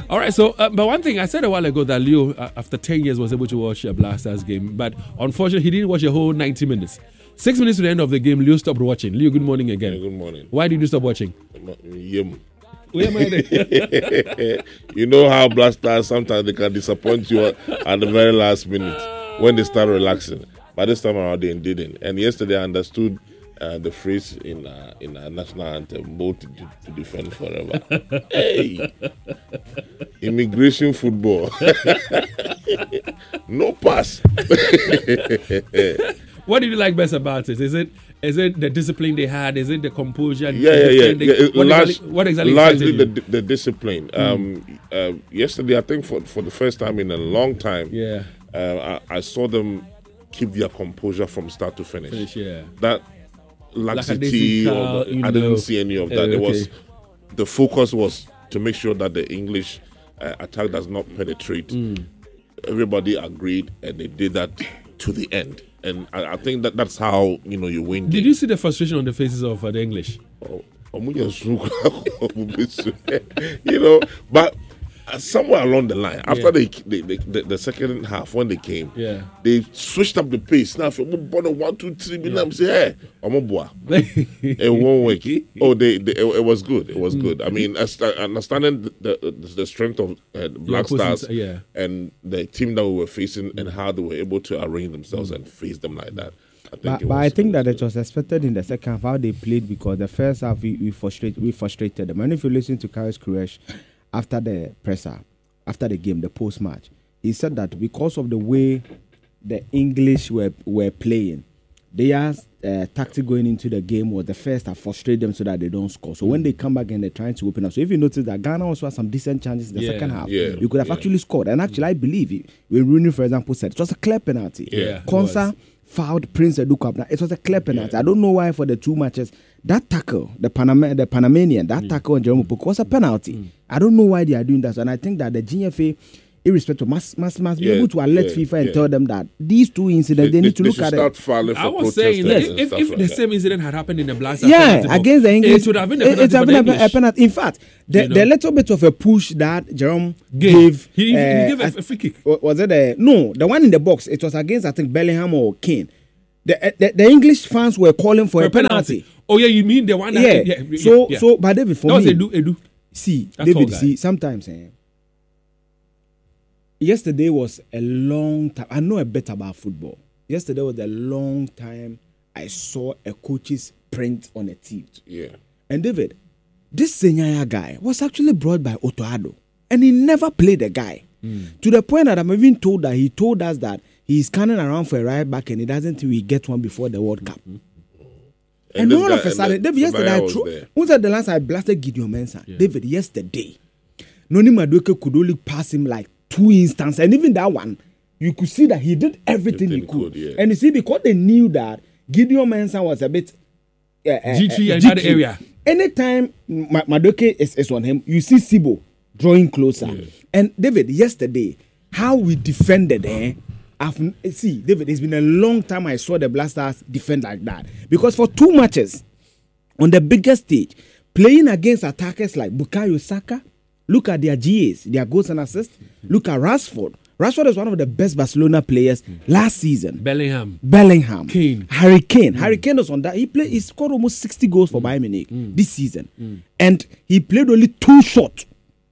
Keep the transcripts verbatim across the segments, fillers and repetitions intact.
All right, so, uh, but one thing, I said a while ago that Leo, uh, after ten years, was able to watch a Black Stars game, but unfortunately, he didn't watch a whole ninety minutes. Six minutes to the end of the game, Leo stopped watching. Leo, good morning again. Yeah, good morning. Why did you stop watching? Yum. You know how Black Stars, sometimes they can disappoint you at the very last minute when they start relaxing. But this time around, they didn't. And yesterday, I understood uh, the phrase in uh, in our national anthem, "Both to, to defend forever." Hey, immigration football, no pass. What did you like best about it? Is it is it the discipline they had? Is it the composure? Yeah, yeah, yeah. yeah. What, Large, exactly, what exactly? Largely the, the discipline. Mm. Um, uh, yesterday, I think for for the first time in a long time, yeah, uh, I, I saw them keep their composure from start to finish. finish yeah. That laxity, Like or the, I know. didn't see any of that. Uh, It okay. was the focus was to make sure that the English uh, attack does not penetrate. Mm. Everybody agreed, and they did that to the end. And I, I think that that's how you know you win. Did games. you see the frustration on the faces of uh, the English? Oh, you know, but uh, somewhere along the line, after Yeah. they, they, they the, the second half when they came, Yeah. they switched up the pace. Now, if you born one, two, three, yeah. say, hey, I'm a boy. In one week, oh, they, they it, it was good. It was Mm. good. I mean, as, uh, understanding the, the the strength of uh, Black opposing- Stars yeah. and the team that we were facing and how they were able to arrange themselves and face them like that. I think But, it but was, I think it that was it was expected in the second half how they played, because the first half we, we frustrated we frustrated them. And if you listen to Karius Kuresh after the presser, after the game, the post match, he said that because of the way the English were were playing, their uh, tactic going into the game was the first half frustrate them so that they don't score. So when they come back and they're trying to open up, so if you notice that Ghana also had some decent chances in the Yeah, second half, yeah, you could have yeah. actually scored. And actually, I believe it. When Rooney, for example, said it was a clear penalty. Yeah, it Konsa was. fouled Prince Edukabna. It was a clear penalty. Yeah. I don't know why for the two matches that tackle, the Panama, the Panamanian, that Mm. tackle on Jerome Opoku was a penalty. I don't know why they are doing that. And I think that the G F A, irrespective, must must must be Yeah, able to alert yeah, FIFA and yeah. tell them that these two incidents they, need to they look should at start it. filing for I was saying, protesters that and if, stuff if like the that. same incident had happened in the Black Stars, Yeah, penalty against the English, it would have been a it- it's penalty for the have been a, a English. penalty. In fact, the, You know? the little bit of a push that Jerome Gave. gave, He, he uh, gave a, I- a free kick. wa- was it a, no, the one in the box, it was against, I think, Bellingham or Kane. The, uh, the, the English fans were calling for, For a penalty. Oh yeah, you mean the one that? Yeah. yeah, yeah so, yeah. so, but David, for that was me, Edu, Edu. see, That tall David, guy. see, sometimes, eh, yesterday was a long time. I know a bit about football. Yesterday was a long time I saw a coach's print on a team. Yeah. And David, this Senyaya guy was actually brought by Otto Addo, and he never played the guy. Mm. To the point that I'm even told that he told us that he's scanning around for a right back and he doesn't think we get one before the World Cup. Mm-hmm. And, this all guy- of a and sudden, the- David, yesterday, Tobias I was threw, there. when was the last I blasted Gideon Mensah? Yeah. David, yesterday, Noni Madueke could only pass him like two instances, and even that one, you could see that he did everything he Everything could. could, yeah. And you see, because they knew that Gideon Mensah was a bit uh, uh, G three uh, and G that three. area. Anytime Ma- Madueke is, is on him, you see Sibo drawing closer. Yeah. And David, yesterday, how we defended, eh? I've, see, David, it's been a long time I saw the Black Stars defend like that. Because for two matches, on the biggest stage, playing against attackers like Bukayo Saka, look at their G As, their goals and assists. Look at Rashford. Rashford is one of the best Barcelona players last season. Bellingham. Bellingham, Kane. Harry Kane. Harry Kane was on that. He played. He scored almost sixty goals for Bayern Munich this season, and he played only two shots.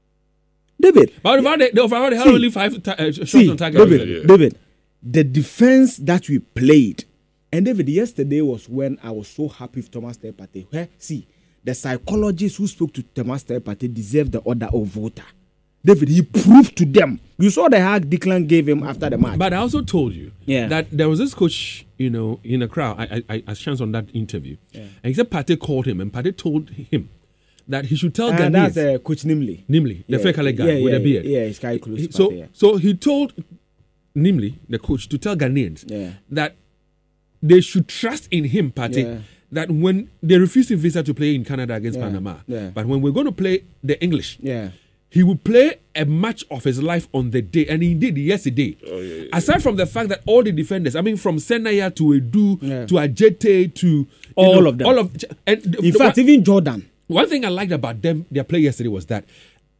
David, But overall, they, they overall, they had See. only five ta- uh, shots see, on target. David, Yeah. David, the defense that we played, and David, yesterday was when I was so happy with Thomas Partey. Where see, the psychologist who spoke to Thomas Partey deserved the order of voter. David, he proved to them. You saw the hug Declan gave him after the match. But I also told you Yeah. that there was this coach, you know, in a crowd. I I, I chance on that interview, Yeah. and he said Partey called him, and Partey told him that he should tell Ah, Ghanaians, that's uh, Coach Nimley. namely the Yeah, fair colored guy yeah, with yeah, a beard. Yeah, it's Kai Klose He- so Partey, yeah. so he told, namely the coach, to tell Ghanaians Yeah. that they should trust in him, Partey. Yeah. That when they refused his visa to play in Canada against Yeah, Panama, yeah. but when we're going to play the English, Yeah. he would play a match of his life on the day, and he did yesterday. Oh, yeah, yeah. Aside from the fact that all the defenders, I mean, from Senaya to Edu Yeah. to Ajete to you All know, of them. all of and the- In the fact, one, even Jordan. one thing I liked about them, their play yesterday was that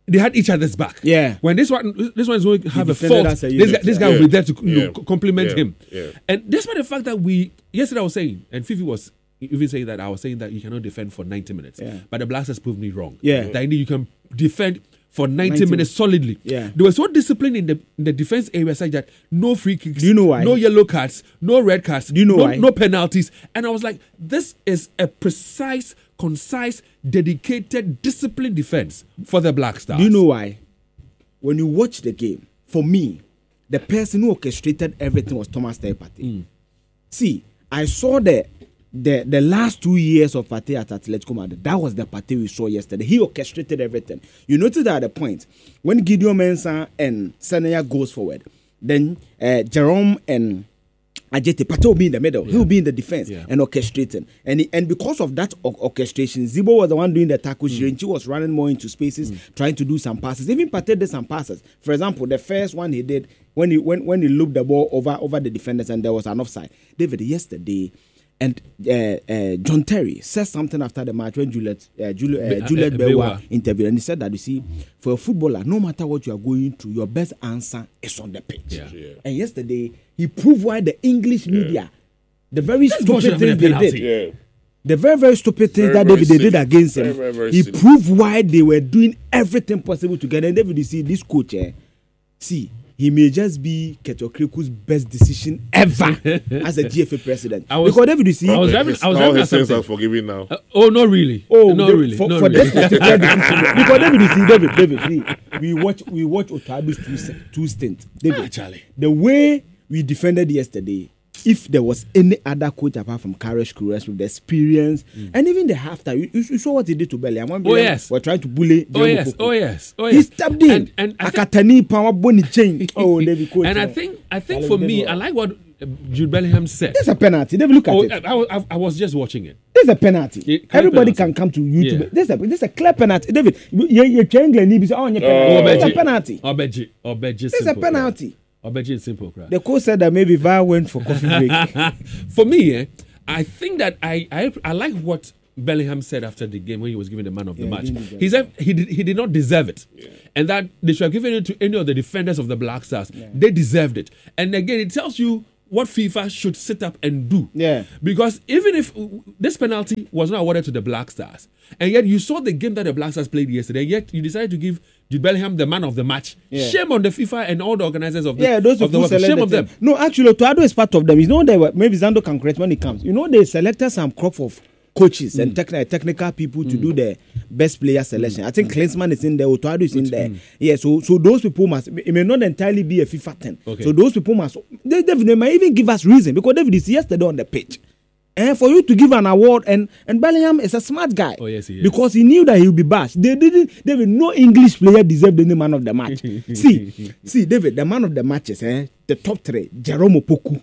they had each other's back. Yeah. When this one, this one is going to have a defended fault, as a this unit, guy, this yeah. guy will be there to you know, Yeah. co- compliment Yeah. him. Yeah. And despite the fact that we, yesterday I was saying, and Fifi was even saying that, I was saying that you cannot defend for ninety minutes. Yeah. But the Blasters proved me wrong. Yeah. That you can defend for ninety, ninety minutes solidly. Yeah. They were so disciplined in the in the defense area such that no free kicks, Do you know why? no yellow cards, no red cards, Do you know no, why? no penalties. And I was like, this is a precise, concise, dedicated, disciplined defense for the Black Stars. Do you know why? When you watch the game, for me, the person who orchestrated everything was Thomas Partey. Mm. See, I saw the the the last two years of Partey at Atletico Madrid. That was the Partey we saw yesterday. He orchestrated everything. You notice that at the point when Gideon Mensah and Senaya goes forward, then uh, Jerome and Ajete Partey will be in the middle. Yeah. He will be in the defense Yeah. and orchestrating. And he- and because of that or- orchestration, Zibo was the one doing the tackles. Mm. Jirenchi was running more into spaces, trying to do some passes. Even Partey did some passes. For example, the first one he did when he when when he looped the ball over over the defenders and there was an offside. David, yesterday. And uh, uh, John Terry said something after the match when Juliet uh, Juliet, Be- uh, Juliet uh, Bewa Bewa. interviewed, and he said that you see, for a footballer, no matter what you are going through, your best answer is on the pitch. Yeah. Yeah. And yesterday, he proved why the English media, the very This goal should stupid have things been a they penalty. did, Yeah. the very very stupid things Very, that very David they did silly. against Very, him, very, very he silly. proved why they were doing everything possible together. And David, you see, this coach, eh, see, he may just be Keto Kriku's best decision ever as a G F A president. I was- because David, you see, I was Okay, driving- his- I was all driving his at sins something. are forgiven now. Uh, oh, not really. Oh, not the- really. For, not for really. this particular decision, because David, you see, David, David, see, we watch, we watch Otabi's two, se- two stints. David, Ah, Charlie. the way we defended yesterday, if there was any other coach apart from Karesh Kuresh with the experience and even the halftime, you, you, you saw what he did to Belly. Oh, yes. We're trying to bully. Oh Jerome yes, Opoku. oh yes, oh yes. He stepped in. And, and I think, Akatani power bony chain. Oh, David, coach. and I uh, think, I think Charlie for did me, well. I like what uh, Jude Bellingham said. There's a penalty. David, look at Oh, it. I, I, was- I, I was just watching it. There's a penalty. Yeah, clear Everybody penalty. can come to YouTube. Yeah. There's a there's a clear penalty. David, you you England need to say, oh, yeah, penalty. There's a penalty. Obeji, Obeji. There's a simple, penalty. crowd. Obeji is simple, crowd. The coach said that maybe V A R went for coffee break. For me, eh, I think that I, I I like what Bellingham said after the game when he was given the man of the Yeah, match. he didn't deserve He said he did, he did not deserve it, and that they should have given it to any of the defenders of the Black Stars. They deserved it, and again, it tells you what FIFA should sit up and do. Yeah. Because even if uh, this penalty was not awarded to the Black Stars, and yet you saw the game that the Black Stars played yesterday, yet you decided to give Jude Bellingham the man of the match. Yeah. Shame on the FIFA and all the organizers of the Yeah, those of the who World Cup. select Shame the on them. team. No, actually, Toado is part of them. You know, they were, maybe Zando can correct when it comes. You know, they selected some crop of coaches and techni- technical people to do the best player selection. I think Klinsmann is in there, Toado is in there. Yeah, so so those people must, it may not entirely be a FIFA ten. Okay. So those people must, they, they, they might even give us reason because David is yesterday on the pitch. And for you to give an award, and, and Bellingham is a smart guy. Oh, yes, he is. Because he knew that he would be bashed. They didn't, David, no English player deserved any man of the match. see, see, David, the man of the matches, eh, the top three, Jerome Opoku,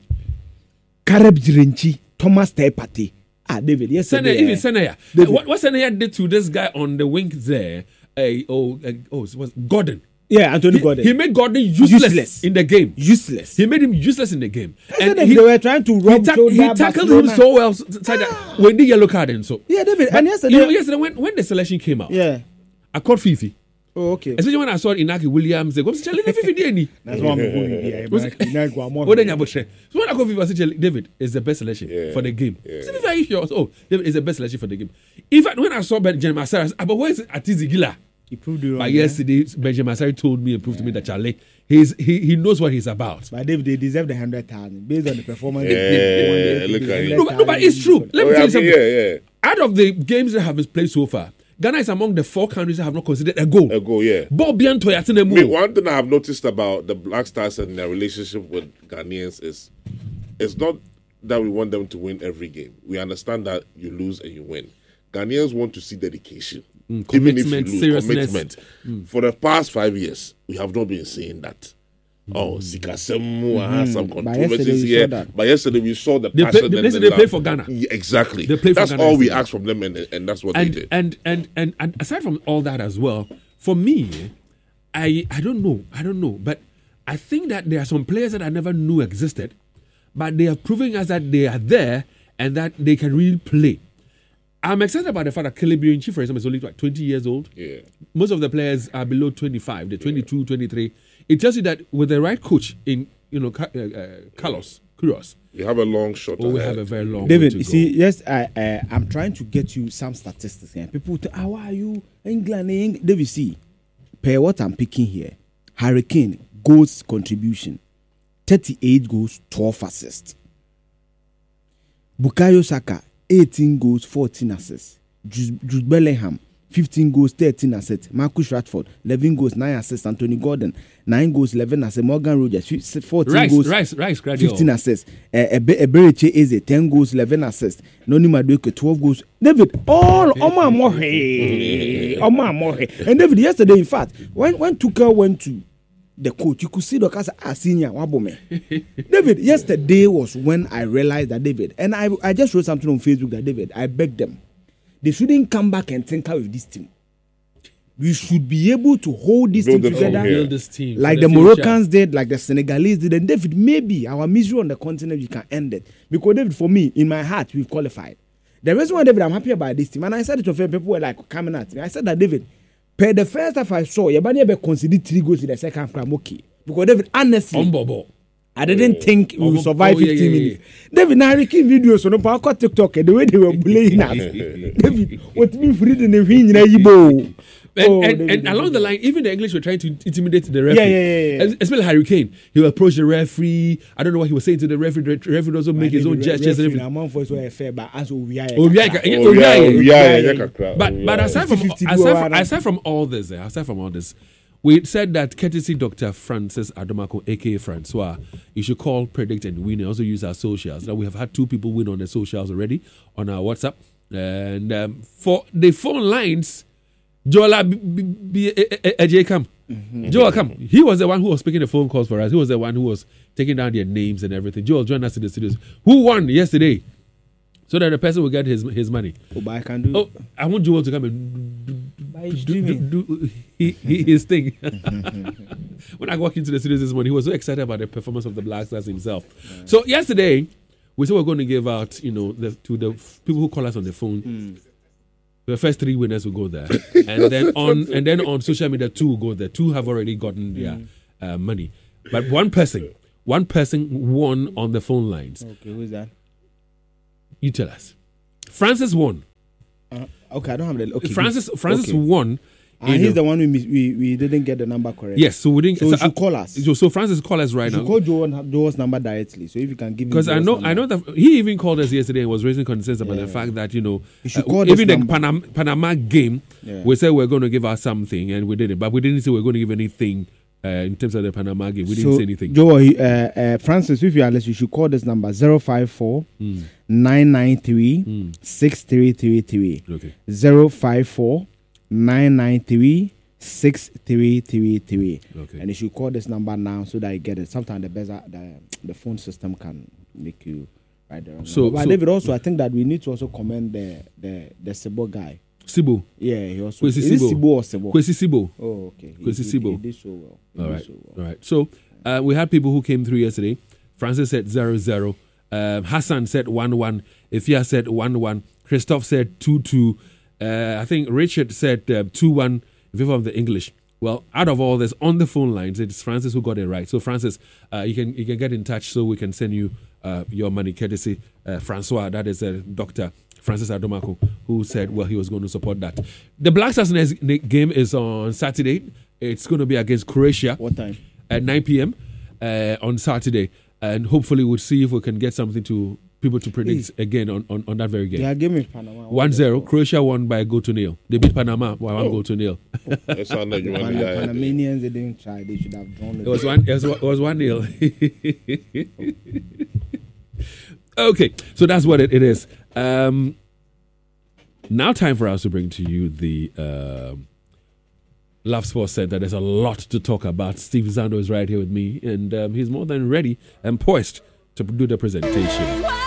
Caleb Jirenchi, Thomas Partey. Ah, David, yes, Senaya, eh, even Senaya. David. Uh, what, what Senaya did to this guy on the wing there, uh, oh, uh, oh, it was Gordon. Yeah, Anthony He, Gordon. he made Gordon useless, Useless. in the game. useless. He made him useless in the game. And he, they were trying to he, rob ta- shoulder he tackled Barcelona. him so well. s- s- that when the yellow card and so. Yeah, David, But and yesterday. you know, yesterday when, when the selection came out, yeah. I called Fifi. Oh, okay. Especially when I saw Inaki Williams. They go, Charlie, Fifi, did any? That's why I'm going here. Was it- What then you about say? So when I call Fifi, I said, Charlie, David is the best selection Yeah. for the game. Yeah. So Fifi, are you sure? Oh, David is the best selection for the game. In fact, when I saw Benjamin Asari, I said, "Ah, but where is Atizi Gila?" He proved it wrong. But yeah. yesterday, Benjamin Asari told me and proved to me that Charlie, he's, he he knows what he's about. But David, they deserve the hundred thousand based on the performance. Yeah, they they- look they- at they- it. No, but, no, but it's true. Let Oh, me yeah, tell you something. yeah, yeah. Out of the games that have been played so far, Ghana is among the four countries that have not considered a goal. A goal, yeah. Ball beyond Toyota I mean, Nemu. one thing I have noticed about the Black Stars and their relationship with Ghanaians is it's not that we want them to win every game. We understand that you lose and you win. Ghanaians want to see dedication. Even if you commitment, lose, seriousness. commitment. For the past five years, we have not been seeing that. Oh, Sikasemu had some But controversies yesterday we here. saw that. But yesterday we saw the They, passion play, they, and listen, the they played love. for Ghana. Yeah, exactly. They played for That's Ghana all we yesterday. asked from them, and, and that's what they And, did. and and and and aside from all that as well, for me, I I don't know, I don't know, but I think that there are some players that I never knew existed, but they are proving us that they are there and that they can really play. I'm excited about the fact that Caleb Birinchi, for example, is only like twenty years old. Yeah. Most of the players are below twenty-five. They're twenty-two, yeah. twenty-three. It tells you that with the right coach in, you know, uh, uh, Carlos Queiroz, we have a long shot. Oh, we have a very long. David, way to you go. see, yes, I, I, I'm trying to get you some statistics here. People, say, how are you, England? England? David, see, per what I'm picking here, Hurricane goals contribution, thirty-eight goals, twelve assists. Bukayo Saka, eighteen goals, fourteen assists. Jude, Jude Bellingham, fifteen goals, thirteen assists. Marcus Rashford, eleven goals, nine assists. Anthony Gordon, nine goals, eleven assists. Morgan Rogers, fourteen Rice, goals, Rice, Rice, fifteen assists. Uh, Eberechi Eze, ten goals, eleven assists. Noni Madueke, twelve goals. David, all Omar Mohe. Omar Mohe. And David, yesterday, in fact, when, when Tuchel went to the coach, you could see the casa ah, senior wabome. David, yesterday was when I realized that David, and I I just wrote something on Facebook that David, I begged them, they shouldn't come back and tinker with this team. We should be able to hold this Build team it from together, here. Build this team like for the, future. Moroccans did, like the Senegalese did. And David, maybe our misery on the continent, we can end it. Because David, for me, in my heart, we've qualified. The reason why, David, I'm happy about this team, and I said it to people were like coming at me. I said that, David, per the first half I saw, Yabani be considered three goals in the second half. I'm okay. Because David, honestly, Umbobo. I didn't think we would Oh, survive oh, yeah, fifteen yeah, minutes. David, now I keep videos on the TikTok and the way they were bullying us. David, what me free in the win in Yibo. And, Oh, and, David, and along David. the line, even the English were trying to intimidate the referee. Yeah, yeah, yeah, yeah. Es- Especially Harry Kane. He will approach the referee. I don't know what he was saying to the referee. The referee also make his own gestures and everything. I'm for so fair, but as we are. Oh, yeah, yeah, Oh, yeah, yeah, yeah. yeah, yeah, yeah, kakra. But Oh, but yeah. aside from fifty-fifty aside go from, around. aside from all this, eh, aside from all this, we said that courtesy Doctor Francis Adomako, aka Francois, you should call, predict, and win. And also use our socials. Now we have had two people win on the socials already on our WhatsApp, and um, for the phone lines, Jola Ejay come. Joel come. He was the one who was picking the phone calls for us. He was the one who was taking down their names and everything. Joel joined us in the studios. Who won yesterday? So that the person will get his his money. Oh, but I can do. Oh, I want Joel to come and By do, do, streaming. do, do he, he, his thing. When I walked into the studios this morning, he was so excited about the performance of the Black Stars himself. So yesterday, we said we're going to give out, you know, the, to the f- people who call us on the phone. Mm. The first three winners will go there, and then on and then on social media, two will go there. Two have already gotten their uh, money, but one person, one person won on the phone lines. Okay, who's that? You tell us. Francis won. Uh, okay, I don't have the. Okay, Francis Francis okay. won. And in he's a- the one we, miss, we we didn't get the number correct. Yes, so we didn't. So you so, should uh, call us. So, so Francis call us right You should now call Joel, Joel's number directly. So if you can give me. because I Joel's know number. I know that he even called us yesterday and was raising concerns about Yeah. the fact that you know You should uh, call this even the number. Panam- Panama game. Yeah. We said we are going to give out something and we did it, but we didn't say we are going to give anything uh, in terms of the Panama game. We didn't So, say anything. Joel, he- uh, uh, Francis, if you are listening, you should call this number zero five four Mm, nine nine three mm. six three three three. Okay. zero five four nine nine three six three three three. Okay. And you should call this number now so that you get it. Sometimes the better the, the phone system can make you write the wrong So- number. But so- David, also I think that we need to also commend the the the Sebo guy. Sibo. Yeah, he also Kwesi is it Sibo. Sebo or Sebo? Kwesi Sibo. Oh, okay. He, Kwesi he, Sibo. he did so well. He All did right. so well. All right. So uh, we had people who came through yesterday. Francis said zero zero. Um, Hassan said one one. Ifya said one one. Christoph said two two. Uh, I think Richard said uh, two one in favor of the English. Well, out of all this, on the phone lines, it's Francis who got it right. So Francis, uh, you can you can get in touch so we can send you uh, your money courtesy uh, Francois. That is uh, Doctor Francis Adomako, who said, well, he was going to support that. The Black Stars next game is on Saturday. It's going to be against Croatia What time? at nine p.m. Uh, on Saturday. And hopefully we'll see if we can get something to people to predict again on, on, on that very game. They are giving Panama one zero. Croatia won by a goal to nil. They beat Panama by one Oh. goal to nil. That's how you The want Pan- to the die. Panamanians, they didn't try. They should have drawn It was one. It was, it was one nil. Okay, so that's what it, it is. Um, now, time for us to bring to you the uh, Love Sports Center. There's a lot to talk about. Steve Zando is right here with me, and um, he's more than ready and poised to do the presentation.